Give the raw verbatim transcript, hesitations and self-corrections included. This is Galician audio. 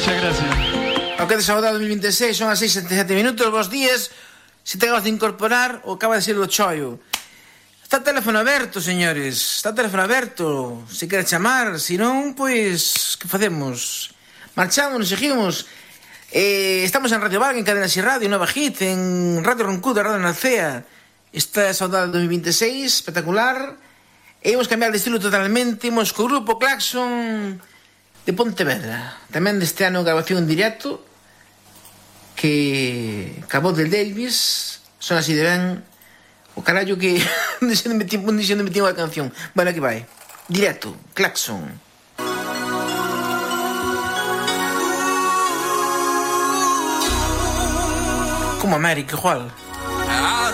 Muchas gracias. Ok, de saudade dos mil vinte e seis, son as seis e setenta e sete minutos, bons días. Se te acabas de incorporar ou acaba de ser o choio. Está o teléfono aberto, señores. Está o teléfono aberto. Se quere chamar, se non, pois, que facemos? Marchamos, nos seguimos. Eh, estamos en Radio Valga, en Cadena Xi Radio, Nova Hit, en Radio Roncuda, Radio Nalcea. Esta é a saudade dos mil vinte e seis, espectacular. E imos cambiar de estilo totalmente. Imos co grupo Claxon de Pontevedra. Tamén deste ano grabación en directo, que acabou del Elvis. Son así de ben. O carallo que dixendo me tiempo dixendo me tiempo a canción. Bueno, aquí vai. Directo, Claxon. Como América, igual.